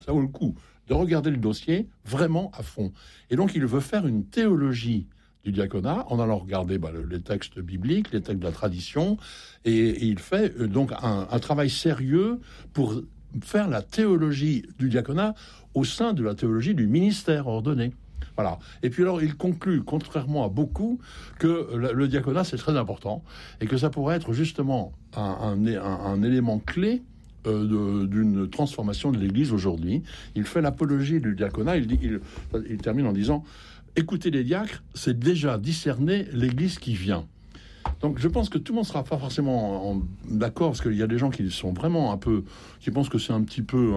Ça vaut le coup de regarder le dossier vraiment à fond. Et donc, il veut faire une théologie du diaconat en allant regarder les textes bibliques, les textes de la tradition, et il fait donc un travail sérieux pour faire la théologie du diaconat au sein de la théologie du ministère ordonné. Voilà. Et puis alors, il conclut, contrairement à beaucoup, que le diaconat, c'est très important, et que ça pourrait être justement un élément clé d'une transformation de l'Église aujourd'hui. Il fait l'apologie du diaconat, il termine en disant « Écoutez les diacres, c'est déjà discerner l'Église qui vient ». Donc je pense que tout le monde ne sera pas forcément d'accord, parce qu'il y a des gens qui sont vraiment qui pensent que c'est un petit peu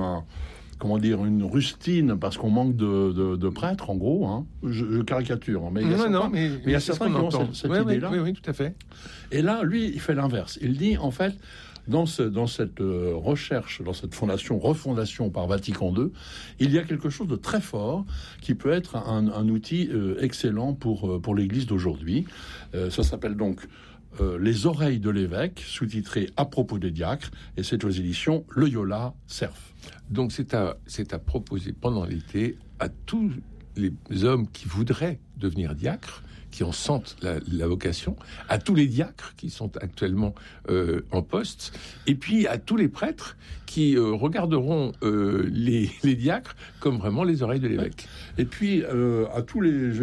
une rustine parce qu'on manque de prêtres, en gros. Hein. Je caricature, mais il y a certains qui ont cette idée-là. Oui, tout à fait. Et là, lui, il fait l'inverse. Il dit, en fait, dans cette recherche, dans cette refondation par Vatican II, il y a quelque chose de très fort qui peut être un outil excellent pour l'Église d'aujourd'hui. Ça s'appelle donc Les oreilles de l'évêque, sous-titré À propos des diacres, et c'est aux éditions Loyola Cerf. Donc c'est à proposer pendant l'été à tous les hommes qui voudraient devenir diacres, qui en sentent la vocation, à tous les diacres qui sont actuellement en poste, et puis à tous les prêtres qui regarderont les diacres comme vraiment les oreilles de l'évêque. Et puis à tous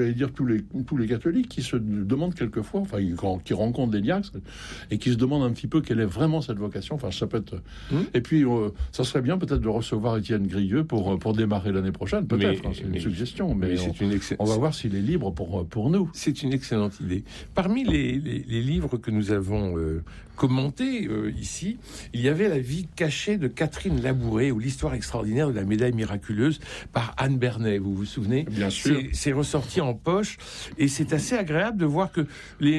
les catholiques qui se demandent quelquefois, qui rencontrent des diacres et qui se demandent un petit peu quelle est vraiment cette vocation. Ça peut être. Et puis ça serait bien peut-être de recevoir Étienne Grieux pour démarrer l'année prochaine. Peut-être, c'est une suggestion, mais on va voir s'il est libre pour nous. C'est une excellente idée. Parmi les livres que nous avons commentés ici, il y avait La vie cachée de Catherine Labouré, ou l'histoire extraordinaire de la médaille miraculeuse par Anne Bernet. Vous vous souvenez ? Bien sûr. C'est ressorti en poche, et c'est assez agréable de voir que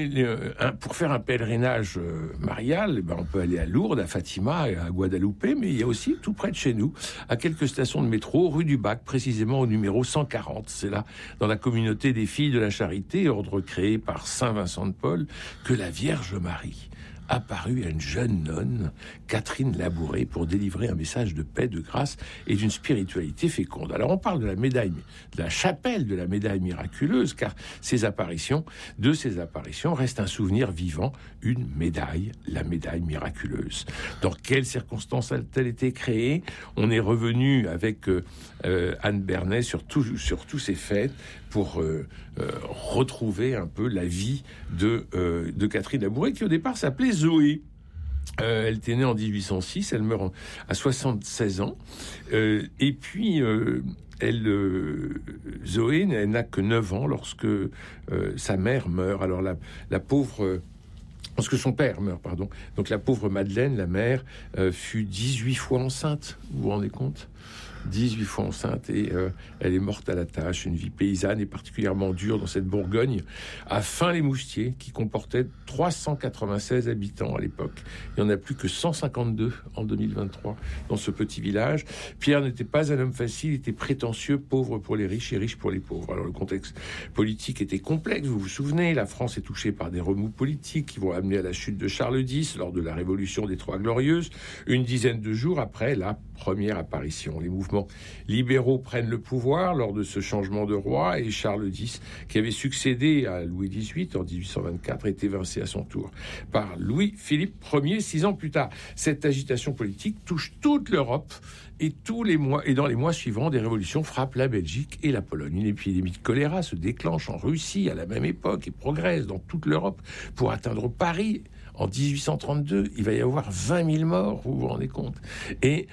pour faire un pèlerinage marial, on peut aller à Lourdes, à Fatima et à Guadalupe, mais il y a aussi tout près de chez nous, à quelques stations de métro, rue du Bac, précisément au numéro 140. C'est là, dans la communauté des Filles de la Charité, ordre créé par Saint Vincent de Paul, que la Vierge Marie apparut à une jeune nonne, Catherine Labouré, pour délivrer un message de paix, de grâce et d'une spiritualité féconde. Alors on parle de la médaille, de la chapelle de la médaille miraculeuse, car de ces apparitions reste un souvenir vivant, une médaille, la médaille miraculeuse. Dans quelles circonstances a-t-elle été créée ? On est revenu avec Anne Bernet sur tous ces faits pour retrouver un peu la vie de Catherine Labouré, qui au départ s'appelait Zoé. Elle était née en 1806, elle meurt à 76 ans, et puis Zoé, elle n'a que 9 ans lorsque sa mère meurt. Alors la pauvre... Lorsque son père meurt, pardon. Donc la pauvre Madeleine, la mère, fut 18 fois enceinte, vous vous rendez compte ? 18 fois enceinte, et elle est morte à la tâche. Une vie paysanne et particulièrement dure dans cette Bourgogne, à Fin-les-Moustiers, qui comportait 396 habitants à l'époque. Il n'y en a plus que 152 en 2023 dans ce petit village. Pierre n'était pas un homme facile, il était prétentieux, pauvre pour les riches et riche pour les pauvres. Alors le contexte politique était complexe, vous vous souvenez, la France est touchée par des remous politiques qui vont amener à la chute de Charles X lors de la Révolution des Trois Glorieuses, une dizaine de jours après la première apparition. Les mouvements libéraux prennent le pouvoir lors de ce changement de roi, et Charles X, qui avait succédé à Louis XVIII en 1824, est évincé à son tour par Louis-Philippe Ier 6 ans plus tard. Cette agitation politique touche toute l'Europe, et dans les mois suivants, des révolutions frappent la Belgique et la Pologne. Une épidémie de choléra se déclenche en Russie à la même époque et progresse dans toute l'Europe pour atteindre Paris. En 1832, il va y avoir 20 000 morts, vous vous rendez compte. Et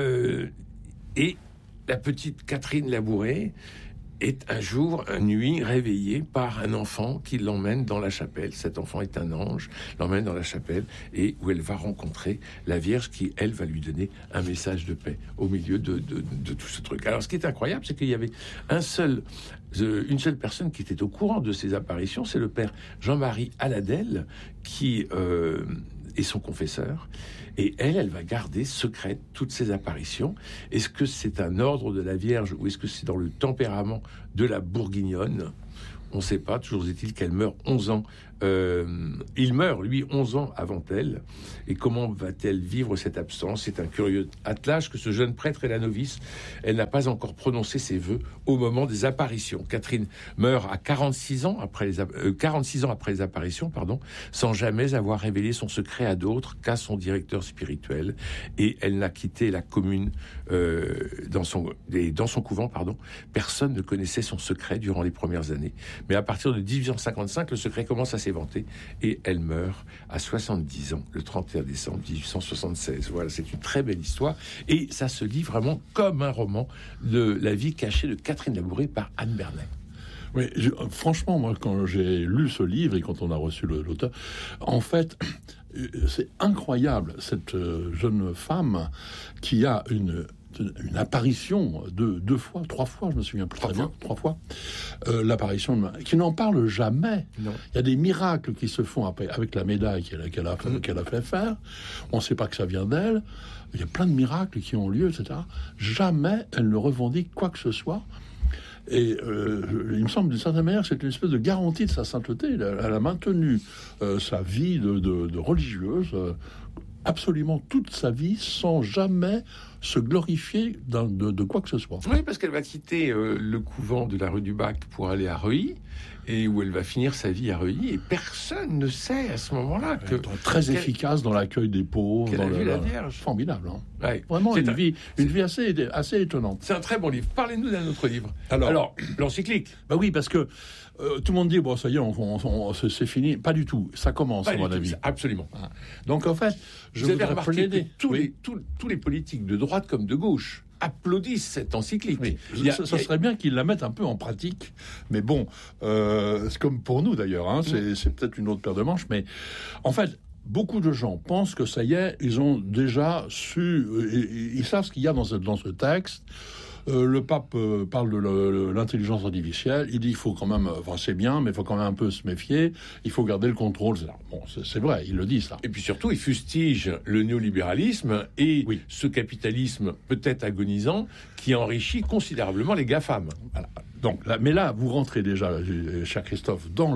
la petite Catherine Labouré est un jour, une nuit, réveillée par un enfant qui l'emmène dans la chapelle. Cet enfant est un ange, l'emmène dans la chapelle, et où elle va rencontrer la Vierge qui, elle, va lui donner un message de paix au milieu de tout ce truc. Alors, ce qui est incroyable, c'est qu'il y avait une seule personne qui était au courant de ces apparitions, c'est le père Jean-Marie Aladel, qui est son confesseur. Et elle va garder secrètes toutes ces apparitions. Est-ce que c'est un ordre de la Vierge ou est-ce que c'est dans le tempérament de la Bourguignonne ? On ne sait pas. Toujours est-il qu'elle meurt 11 ans. Il meurt, lui, 11 ans avant elle. Et comment va-t-elle vivre cette absence ? C'est un curieux attelage que ce jeune prêtre et la novice. Elle n'a pas encore prononcé ses vœux au moment des apparitions. Catherine meurt à 46 ans après les apparitions, sans jamais avoir révélé son secret à d'autres qu'à son directeur spirituel. Et elle n'a quitté la commune dans son couvent. Personne ne connaissait son secret durant les premières années. Mais à partir de 1855, le secret commence à s'éventer et elle meurt à 70 ans, le 31 décembre 1876. Voilà, c'est une très belle histoire et ça se lit vraiment comme un roman de la vie cachée de Catherine Labouré par Anne Bernet. Oui, franchement, moi, quand j'ai lu ce livre et quand on a reçu l'auteur, en fait, c'est incroyable, cette jeune femme qui a une apparition deux fois, 3 fois, je me souviens plus très bien, 3 fois, l'apparition qui n'en parle jamais. Non. Il y a des miracles qui se font avec la médaille qu'elle a fait faire. On ne sait pas que ça vient d'elle. Il y a plein de miracles qui ont lieu, etc. Jamais elle ne revendique quoi que ce soit. Et il me semble d'une certaine manière c'est une espèce de garantie de sa sainteté. Elle a maintenu sa vie de religieuse absolument toute sa vie sans jamais se glorifier de quoi que ce soit. Oui, parce qu'elle va quitter le couvent de la rue du Bac pour aller à Reuilly, et où elle va finir sa vie à Reuilly, et personne ne sait à ce moment-là que... Très efficace dans l'accueil des pauvres. Qu'elle a vu la Vierge. Formidable. Hein. Ouais. Vraiment une vie assez étonnante. C'est un très bon livre. Parlez-nous d'un autre livre. Alors l'encyclique. Bah oui, parce que tout le monde dit, bon, ça y est, c'est fini. Pas du tout. Ça commence, à mon avis. Absolument. Donc, en fait, vous avez remarqué que tous les politiques de droite comme de gauche applaudissent cette encyclique. Oui. Ça serait bien qu'ils la mettent un peu en pratique, mais bon, c'est comme pour nous d'ailleurs, hein, c'est peut-être une autre paire de manches, mais en fait, beaucoup de gens pensent que ça y est, ils ont déjà su, ils savent ce qu'il y a dans ce texte. Le pape parle de l'intelligence artificielle. Il dit il faut quand même, c'est bien, mais il faut quand même un peu se méfier. Il faut garder le contrôle. Bon, c'est vrai, il le dit ça. Et puis surtout, il fustige le néolibéralisme et ce capitalisme peut-être agonisant qui enrichit considérablement les GAFAM. Voilà. Donc, mais là, vous rentrez déjà, cher Christophe, dans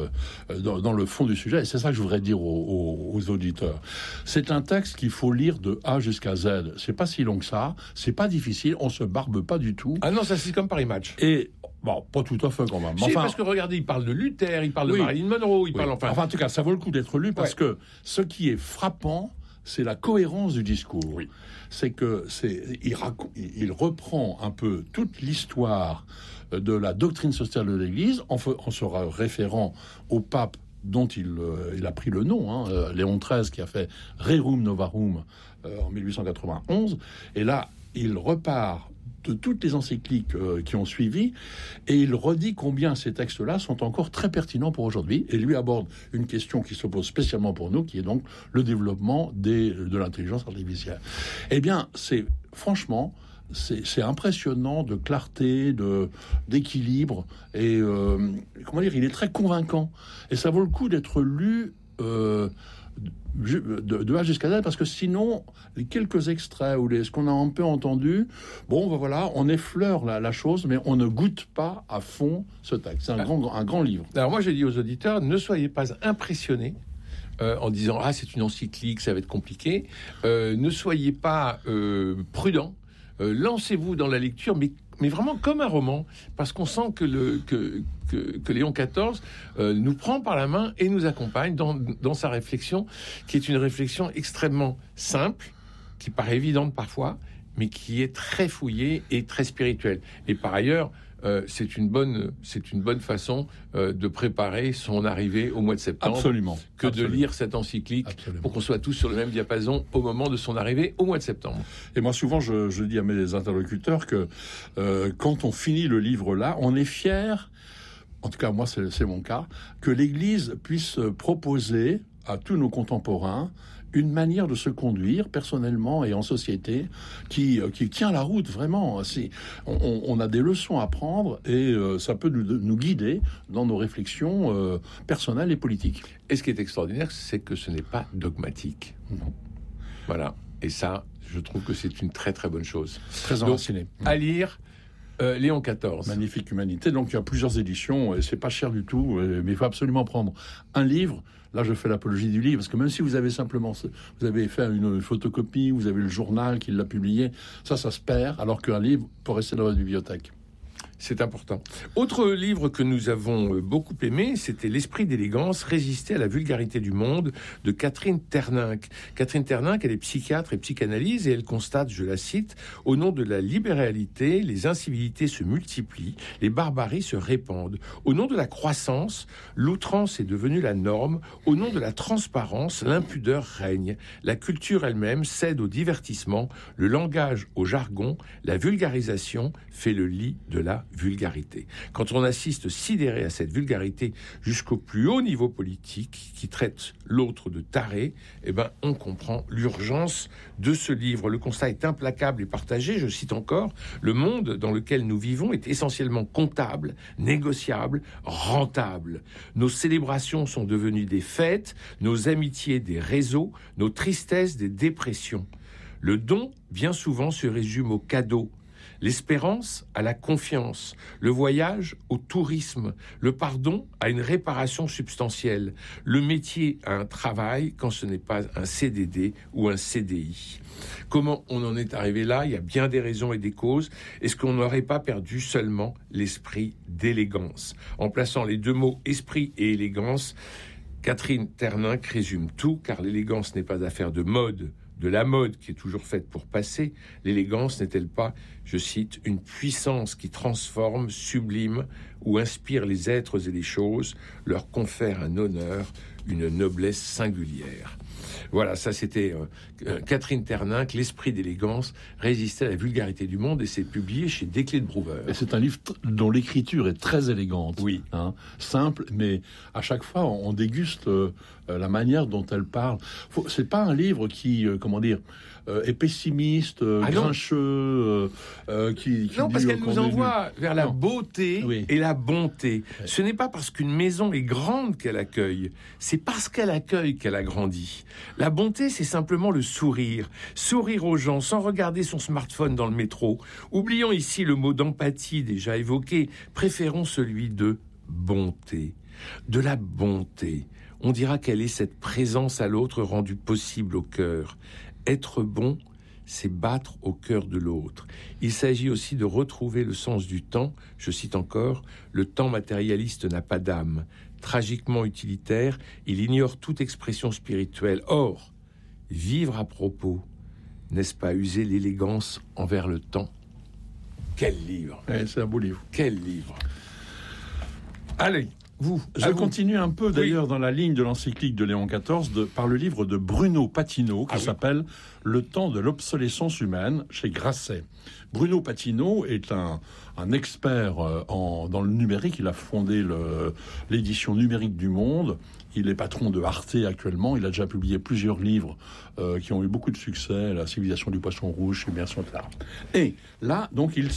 le fond du sujet, et c'est ça que je voudrais dire aux auditeurs. C'est un texte qu'il faut lire de A jusqu'à Z. C'est pas si long que ça, c'est pas difficile, on se barbe pas du tout. Ah non, ça c'est comme Paris Match. Et bon, pas tout à fait quand même. C'est parce que regardez, il parle de Luther, il parle de Marilyn Monroe, il parle enfin, en tout cas, ça vaut le coup d'être lu parce que ce qui est frappant, c'est la cohérence du discours. Oui. C'est que il reprend un peu toute l'histoire de la doctrine sociale de l'Église en se référant au pape dont il a pris le nom, Léon XIII, qui a fait Rerum Novarum en 1891. Et là, il repart de toutes les encycliques qui ont suivi, et il redit combien ces textes-là sont encore très pertinents pour aujourd'hui, et lui aborde une question qui se pose spécialement pour nous, qui est donc le développement de l'intelligence artificielle. Eh bien, franchement, c'est impressionnant de clarté, d'équilibre, et il est très convaincant, et ça vaut le coup d'être lu de A jusqu'à Z, parce que sinon les quelques extraits ou ce qu'on a un peu entendu, on effleure la chose, mais on ne goûte pas à fond ce texte. C'est un grand livre. Alors moi j'ai dit aux auditeurs, ne soyez pas impressionnés en disant c'est une encyclique, ça va être compliqué. Ne soyez pas prudents. Lancez-vous dans la lecture, mais vraiment comme un roman, parce qu'on sent que Léon XIV nous prend par la main et nous accompagne dans sa réflexion, qui est une réflexion extrêmement simple, qui paraît évidente parfois, mais qui est très fouillée et très spirituelle. Et par ailleurs, c'est une bonne façon de préparer son arrivée au mois de septembre. Absolument. De lire cette encyclique pour qu'on soit tous sur le même diapason au moment de son arrivée au mois de septembre. Et moi, souvent, je dis à mes interlocuteurs que quand on finit le livre-là, on est fier, en tout cas moi c'est mon cas, que l'Église puisse proposer à tous nos contemporains une manière de se conduire personnellement et en société qui tient la route vraiment. On a des leçons à prendre et ça peut nous guider dans nos réflexions personnelles et politiques. Et ce qui est extraordinaire, c'est que ce n'est pas dogmatique. Non. Voilà. Et ça, je trouve que c'est une très très bonne chose. Très enraciné. À lire, Léon XIV. Magnifique humanité. Donc il y a plusieurs éditions et c'est pas cher du tout. Mais il faut absolument prendre un livre. Là, je fais l'apologie du livre parce que même si vous avez fait une photocopie, vous avez le journal qui l'a publié, ça se perd. Alors qu'un livre peut rester dans votre bibliothèque. C'est important. Autre livre que nous avons beaucoup aimé, c'était L'esprit d'élégance, résister à la vulgarité du monde, de Catherine Terninck. Catherine Terninck, elle est psychiatre et psychanalyse et elle constate, je la cite, « Au nom de la libéralité, les incivilités se multiplient, les barbaries se répandent. Au nom de la croissance, l'outrance est devenue la norme. Au nom de la transparence, l'impudeur règne. La culture elle-même cède au divertissement, le langage au jargon, la vulgarisation fait le lit de la vulgarité. » Quand on assiste sidéré à cette vulgarité jusqu'au plus haut niveau politique qui traite l'autre de taré, eh ben, on comprend l'urgence de ce livre. Le constat est implacable et partagé. Je cite encore, « Le monde dans lequel nous vivons est essentiellement comptable, négociable, rentable. Nos célébrations sont devenues des fêtes, nos amitiés des réseaux, nos tristesses des dépressions. Le don, bien souvent, se résume au cadeau. L'espérance à la confiance, le voyage au tourisme, le pardon à une réparation substantielle, le métier à un travail quand ce n'est pas un CDD ou un CDI. » Comment on en est arrivé là? Il y a bien des raisons et des causes. Est-ce qu'on n'aurait pas perdu seulement l'esprit d'élégance? En plaçant les deux mots esprit et élégance, Catherine Terninck résume tout, car l'élégance n'est pas affaire de mode, de la mode qui est toujours faite pour passer. L'élégance n'est-elle pas, je cite, une puissance qui transforme, sublime ou inspire les êtres et les choses, leur confère un honneur, une noblesse singulière. Voilà, ça c'était Catherine Terninck, L'esprit d'élégance, résister à la vulgarité du monde, et c'est publié chez Desclés de Brouwer. Et c'est un livre dont l'écriture est très élégante. Oui. Simple, mais à chaque fois, on déguste la manière dont elle parle. C'est pas un livre qui, est pessimiste, grincheux, qui non, parce dit, qu'elle nous envoie vers la beauté et la bonté. Oui. Ce n'est pas parce qu'une maison est grande qu'elle accueille, c'est parce qu'elle accueille qu'elle a grandi. La bonté, c'est simplement le sourire. Sourire aux gens sans regarder son smartphone dans le métro. Oublions ici le mot d'empathie déjà évoqué. Préférons celui de bonté. De la bonté. On dira quelle est cette présence à l'autre rendue possible au cœur. Être bon, c'est battre au cœur de l'autre. Il s'agit aussi de retrouver le sens du temps. Je cite encore, « Le temps matérialiste n'a pas d'âme. Tragiquement utilitaire, il ignore toute expression spirituelle. Or, vivre à propos, n'est-ce pas user l'élégance envers le temps ?» Quel livre! C'est un beau livre. Quel livre! Allez, je continue un peu d'ailleurs dans la ligne de l'encyclique de Léon XIV par le livre de Bruno Patino qui s'appelle « Le temps de l'obsolescence humaine » chez Grasset. Bruno Patino est un expert dans le numérique. Il a fondé l'édition numérique du Monde. Il est patron de Arte actuellement. Il a déjà publié plusieurs livres qui ont eu beaucoup de succès. La civilisation du poisson rouge, Immersion, etc. Et là, donc, il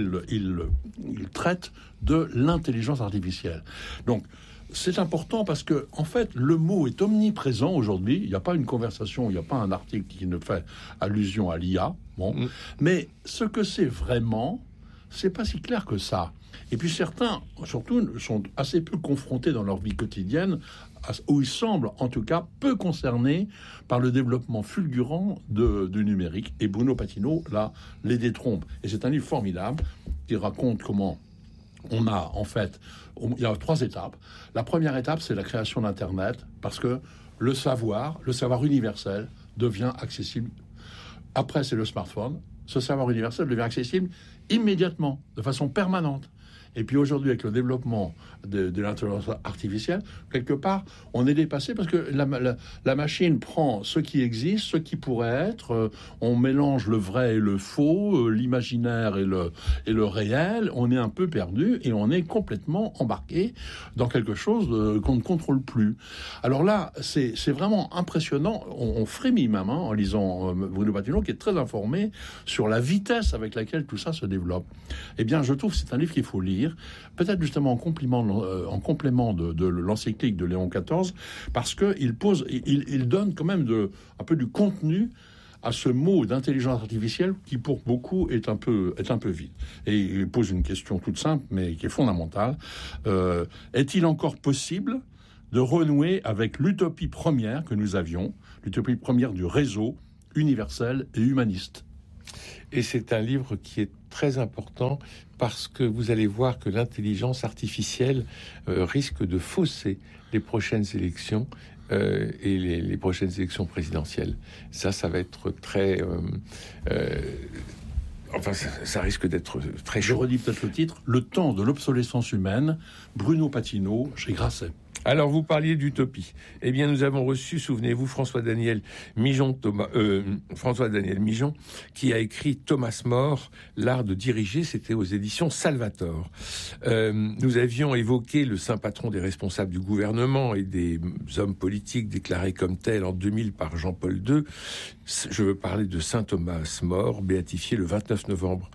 traite de l'intelligence artificielle. Donc, c'est important parce que, en fait, le mot est omniprésent aujourd'hui. Il n'y a pas une conversation, il n'y a pas un article qui ne fait allusion à l'IA. Mais ce que c'est vraiment, c'est pas si clair que ça. Et puis certains, surtout, sont assez peu confrontés dans leur vie quotidienne, où ils semblent, en tout cas, peu concernés par le développement fulgurant du numérique. Et Bruno Patino, là, les détrompe. Et c'est un livre formidable qui raconte comment on a, en fait, il y a 3 étapes. La première étape, c'est la création d'Internet, parce que le savoir universel devient accessible. Après, c'est le smartphone. Ce savoir universel devient accessible immédiatement, de façon permanente. Et puis aujourd'hui, avec le développement de l'intelligence artificielle, quelque part, on est dépassé parce que la machine prend ce qui existe, ce qui pourrait être, on mélange le vrai et le faux, l'imaginaire et le réel, on est un peu perdu et on est complètement embarqué dans quelque chose qu'on ne contrôle plus. Alors là, c'est vraiment impressionnant, on frémit même en lisant Bruno Patino, qui est très informé sur la vitesse avec laquelle tout ça se développe. Eh bien, je trouve que c'est un livre qu'il faut lire, peut-être justement en complément de l'encyclique de Léon XIV, parce qu'il donne quand même un peu du contenu à ce mot d'intelligence artificielle qui, pour beaucoup, est un peu vide. Et il pose une question toute simple, mais qui est fondamentale. Est-il encore possible de renouer avec l'utopie première que nous avions, l'utopie première du réseau universel et humaniste? Et c'est un livre qui est très important parce que vous allez voir que l'intelligence artificielle risque de fausser les prochaines élections et les prochaines élections présidentielles. Ça va être très... Enfin, ça risque d'être très chaud. Je redis peut-être le titre, Le temps de l'obsolescence humaine, Bruno Patino, chez Grasset. Alors, vous parliez d'utopie. Eh bien, nous avons reçu, souvenez-vous, François-Daniel Mijon, qui a écrit Thomas More, l'art de diriger. C'était aux éditions Salvator. Nous avions évoqué le saint patron des responsables du gouvernement et des hommes politiques déclarés comme tels en 2000 par Jean-Paul II. Je veux parler de saint Thomas More, béatifié le 29 novembre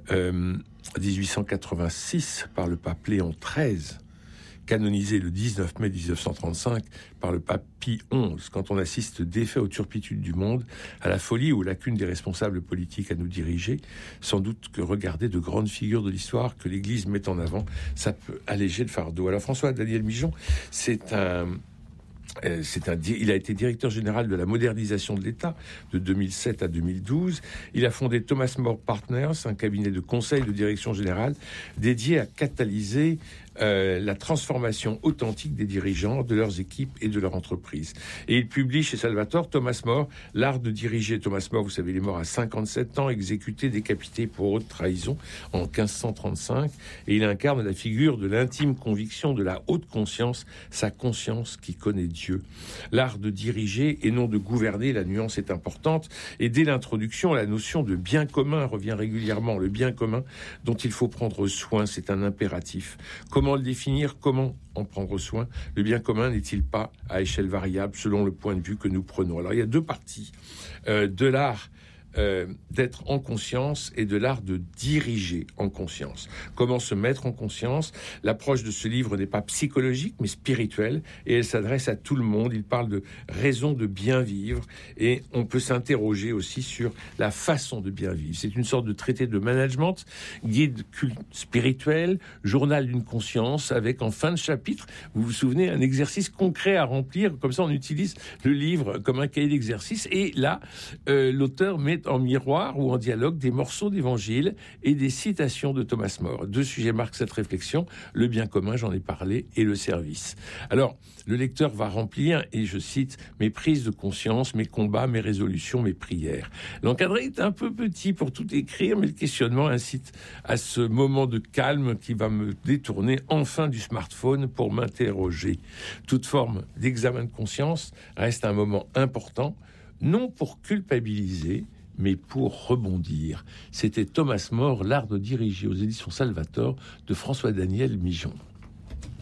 1886 par le pape Léon XIII. Canonisé le 19 mai 1935 par le pape Pie XI, quand on assiste d'effet aux turpitudes du monde, à la folie ou aux lacunes des responsables politiques à nous diriger, sans doute que regarder de grandes figures de l'histoire que l'Église met en avant, ça peut alléger le fardeau. Alors François-Daniel Mijon, il a été directeur général de la modernisation de l'État de 2007 à 2012. Il a fondé Thomas More Partners, un cabinet de conseil de direction générale dédié à catalyser la transformation authentique des dirigeants, de leurs équipes et de leur entreprise. Et il publie chez Salvator Thomas More, l'art de diriger. Thomas More, vous savez, il est mort à 57 ans, exécuté, décapité pour haute trahison en 1535. Et il incarne la figure de l'intime conviction de la haute conscience, sa conscience qui connaît Dieu. L'art de diriger et non de gouverner, la nuance est importante. Et dès l'introduction, la notion de bien commun revient régulièrement. Le bien commun dont il faut prendre soin, c'est un impératif. Comment le définir? Comment en prendre soin? Le bien commun n'est-il pas à échelle variable selon le point de vue que nous prenons? Alors il y a deux parties de l'art d'être en conscience et de l'art de diriger en conscience. Comment se mettre en conscience? L'approche de ce livre n'est pas psychologique mais spirituelle et elle s'adresse à tout le monde. Il parle de raison de bien vivre et on peut s'interroger aussi sur la façon de bien vivre. C'est une sorte de traité de management, guide spirituel, journal d'une conscience avec en fin de chapitre, vous vous souvenez, un exercice concret à remplir. Comme ça on utilise le livre comme un cahier d'exercice et là l'auteur met en miroir ou en dialogue des morceaux d'évangile et des citations de Thomas More. Deux sujets marquent cette réflexion, le bien commun, j'en ai parlé, et le service. Alors, le lecteur va remplir, et je cite, mes prises de conscience, mes combats, mes résolutions, mes prières. L'encadré est un peu petit pour tout écrire, mais le questionnement incite à ce moment de calme qui va me détourner enfin du smartphone pour m'interroger. Toute forme d'examen de conscience reste un moment important, non pour culpabiliser, mais pour rebondir. C'était Thomas More, l'art de diriger aux éditions Salvator de François-Daniel Mijon.